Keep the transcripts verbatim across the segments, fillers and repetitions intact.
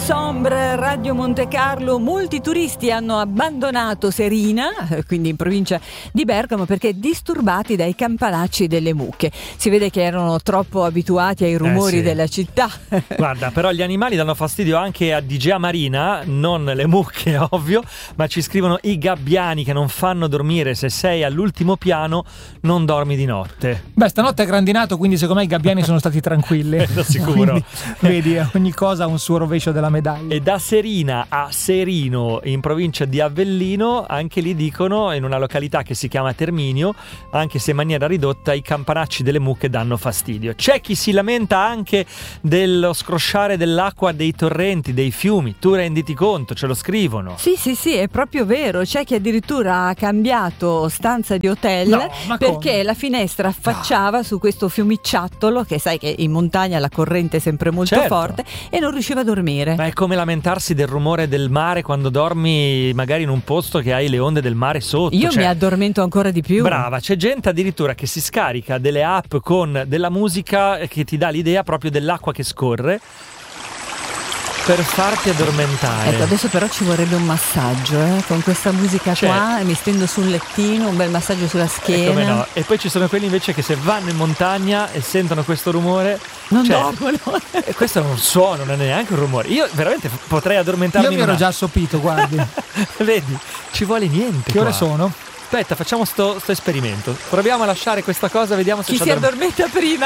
Sombre, Radio Monte Carlo. Molti turisti hanno abbandonato Serina, quindi in provincia di Bergamo, perché disturbati dai campanacci delle mucche. Si vede che erano troppo abituati ai rumori eh sì. della città. Guarda, però gli animali danno fastidio anche a Digea Marina, non le mucche ovvio, ma ci scrivono i gabbiani che non fanno dormire. Se sei all'ultimo piano non dormi di notte. Beh, stanotte è grandinato, quindi secondo me i gabbiani sono stati tranquilli. Lo sicuro. Quindi, vedi, ogni cosa ha un suo rovescio della medaglia. E da Serina a Serino, in provincia di Avellino, anche lì dicono, in una località che si chiama Terminio, anche se in maniera ridotta, i campanacci delle mucche danno fastidio. C'è chi si lamenta anche dello scrosciare dell'acqua dei torrenti, dei fiumi. Tu renditi conto, ce lo scrivono. Sì, sì, sì, è proprio vero. C'è chi addirittura ha cambiato stanza di hotel no, perché come? la finestra affacciava no. su questo fiumicciattolo, che sai che in montagna la corrente è sempre molto certo. forte, e non riusciva a dormire. Ma è come lamentarsi del rumore del mare quando dormi magari in un posto che hai le onde del mare sotto. Io cioè, mi addormento ancora di più. Brava, c'è gente addirittura che si scarica delle app con della musica che ti dà l'idea proprio dell'acqua che scorre per farti addormentare. Ecco, adesso però ci vorrebbe un massaggio, eh? Con questa musica cioè, qua, mi stendo sul lettino, un bel massaggio sulla schiena. E come no? E poi ci sono quelli invece che se vanno in montagna e sentono questo rumore non cioè, dormono. E questo è un suono, non è neanche un rumore. Io veramente potrei addormentarmi. Io mi ero già assopito, guardi. Vedi, ci vuole niente. Che qua. ore sono? Aspetta, facciamo sto, sto esperimento. Proviamo a lasciare questa cosa, vediamo se chi ci si addorm- addormenta prima.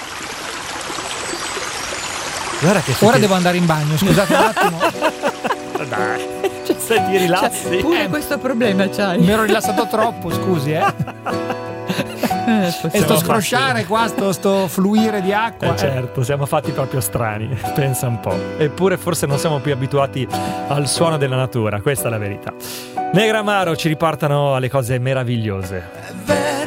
Guarda che ora che... devo andare in bagno, scusate un attimo. Dai, cioè, se ti rilassi. Cioè, pure eh, questo problema c'hai. Mi ero rilassato troppo, scusi, eh. eh e sto scrosciare qua, sto, sto fluire di acqua. Eh, certo, siamo fatti proprio strani, pensa un po'. Eppure forse non siamo più abituati al suono della natura, questa è la verità. Negramaro ci riportano alle cose meravigliose.